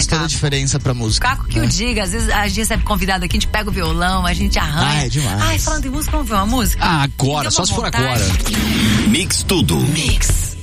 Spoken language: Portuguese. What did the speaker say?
faz toda a diferença pra música. Caco que o diga, às vezes a gente recebe convidado aqui, a gente pega o violão, a gente arranha. É demais. Ai, falando em música, vamos ver uma música? Agora, só se for agora. Mix Tudo. Mix.